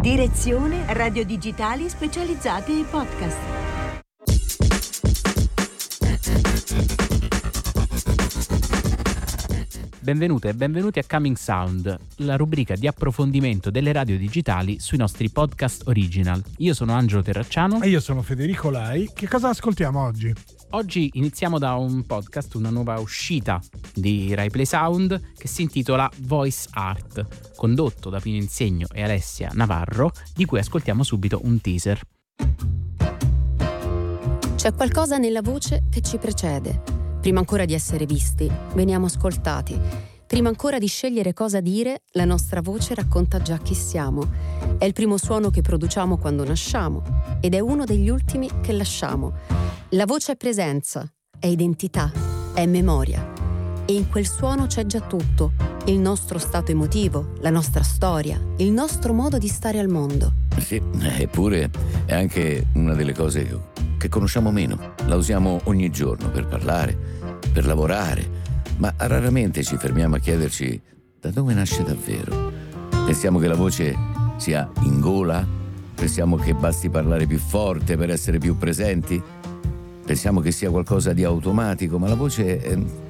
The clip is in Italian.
Direzione Radio Digitali Specializzate e Podcast. Benvenute e benvenuti a Coming Sound, la rubrica di approfondimento delle radio digitali sui nostri podcast original. Io sono Angelo Terracciano. E io sono Federico Lai. Che cosa ascoltiamo oggi? Oggi iniziamo da un podcast, una nuova uscita di RaiPlay Sound che si intitola Voice Art, condotto da Pino Insegno e Alessia Navarro, di cui ascoltiamo subito un teaser. C'è qualcosa nella voce che ci precede. Prima ancora di essere visti, veniamo ascoltati. Prima ancora di scegliere cosa dire, la nostra voce racconta già chi siamo. È il primo suono che produciamo quando nasciamo ed è uno degli ultimi che lasciamo. La voce è presenza, è identità, è memoria. E in quel suono c'è già tutto: il nostro stato emotivo, la nostra storia, il nostro modo di stare al mondo. Sì, eppure è anche una delle cose che conosciamo meno. La usiamo ogni giorno per parlare, per lavorare, ma raramente ci fermiamo a chiederci da dove nasce davvero. Pensiamo che la voce sia in gola? Pensiamo che basti parlare più forte per essere più presenti? Pensiamo che sia qualcosa di automatico, ma la voce